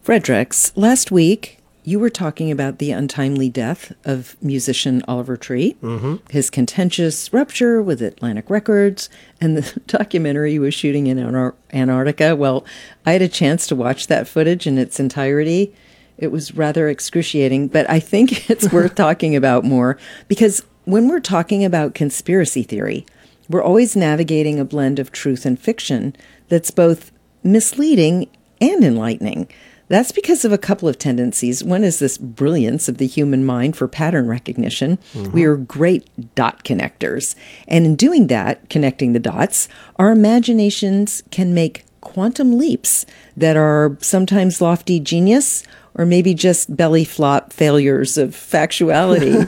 Fredericks, last week you were talking about the untimely death of musician Oliver Tree, his contentious rupture with Atlantic Records, and the documentary he was shooting in Antarctica. Well, I had a chance to watch that footage in its entirety. It was rather excruciating, but I think it's worth talking about more because when we're talking about conspiracy theory, we're always navigating a blend of truth and fiction that's both misleading and enlightening. That's because of a couple of tendencies. One is this brilliance of the human mind for pattern recognition. We are great dot connectors. And in doing that, connecting the dots, our imaginations can make quantum leaps that are sometimes lofty genius or maybe just belly flop failures of factuality.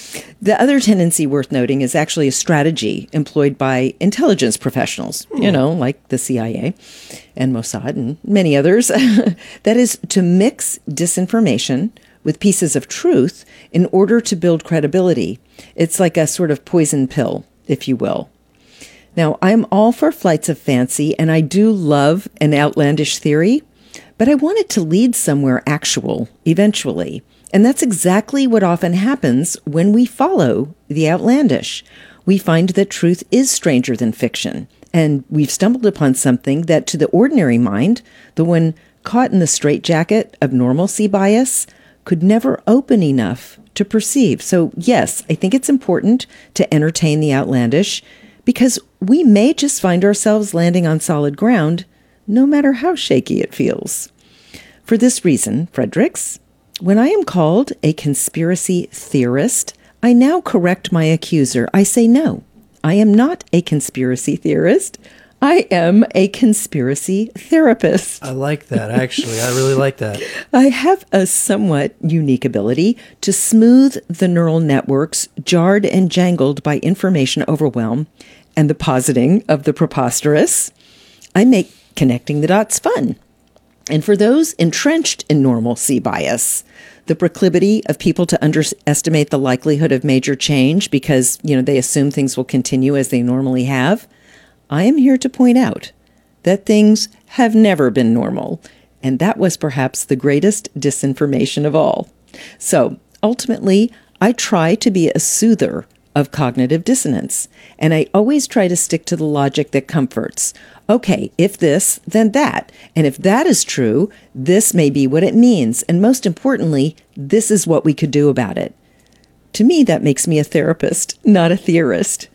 The other tendency worth noting is actually a strategy employed by intelligence professionals, like the CIA and Mossad and many others. That is to mix disinformation with pieces of truth in order to build credibility. It's like a sort of poison pill, if you will. Now, I'm all for flights of fancy, and I do love an outlandish theory, but I want it to lead somewhere actual eventually. And that's exactly what often happens when we follow the outlandish. We find that truth is stranger than fiction, and we've stumbled upon something that to the ordinary mind, the one caught in the straitjacket of normalcy bias, could never open enough to perceive. So yes, I think it's important to entertain the outlandish because we may just find ourselves landing on solid ground, no matter how shaky it feels. For this reason, Fredericks, when I am called a conspiracy theorist, I now correct my accuser. I say, no, I am not a conspiracy theorist. I am a conspiracy therapist. I like that, actually. I really like that. I have a somewhat unique ability to smooth the neural networks jarred and jangled by information overwhelm and the positing of the preposterous. I make connecting the dots fun. And for those entrenched in normalcy bias, the proclivity of people to underestimate the likelihood of major change because, they assume things will continue as they normally have, I am here to point out that things have never been normal. And that was perhaps the greatest disinformation of all. So ultimately, I try to be a soother of cognitive dissonance. And I always try to stick to the logic that comforts. Okay, if this, then that. And if that is true, this may be what it means. And most importantly, this is what we could do about it. To me, that makes me a therapist, not a theorist.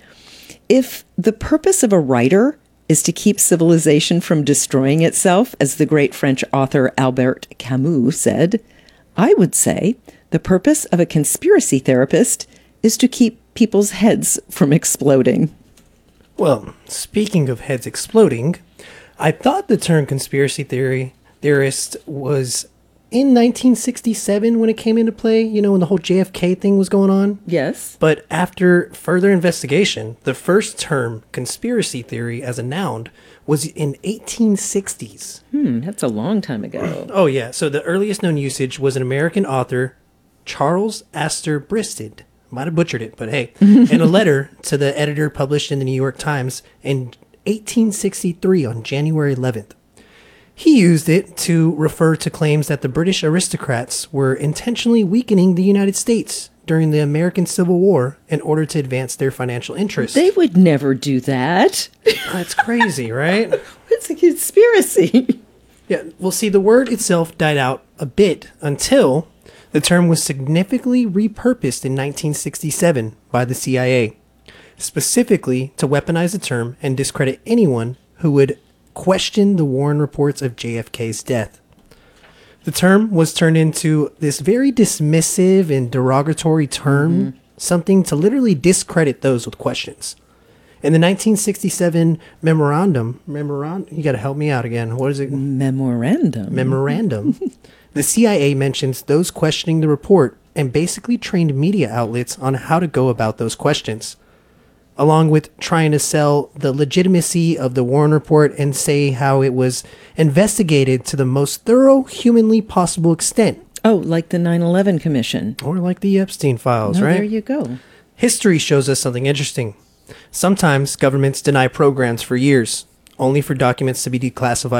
If the purpose of a writer is to keep civilization from destroying itself, as the great French author Albert Camus said, I would say the purpose of a conspiracy therapist is to keep people's heads from exploding. Well, speaking of heads exploding, I thought the term conspiracy theorist was in 1967 when it came into play, when the whole JFK thing was going on. Yes. But after further investigation, the first term, conspiracy theory, as a noun, was in 1860s. That's a long time ago. Oh, yeah. So the earliest known usage was an American author, Charles Astor Bristed. Might have butchered it, but hey. In a letter to the editor published in the New York Times in 1863 on January 11th. He used it to refer to claims that the British aristocrats were intentionally weakening the United States during the American Civil War in order to advance their financial interests. They would never do that. That's crazy, right? It's a conspiracy. Yeah, well, see, the word itself died out a bit until the term was significantly repurposed in 1967 by the CIA, specifically to weaponize the term and discredit anyone who would question the Warren reports of JFK's death. The term was turned into this very dismissive and derogatory term, something to literally discredit those with questions. In the 1967 memorandum, you got to help me out again. What is it? Memorandum. The CIA mentions those questioning the report and basically trained media outlets on how to go about those questions, along with trying to sell the legitimacy of the Warren Report and say how it was investigated to the most thorough humanly possible extent. Oh, like the 9/11 Commission. Or like the Epstein files, right? There you go. History shows us something interesting. Sometimes governments deny programs for years, only for documents to be declassified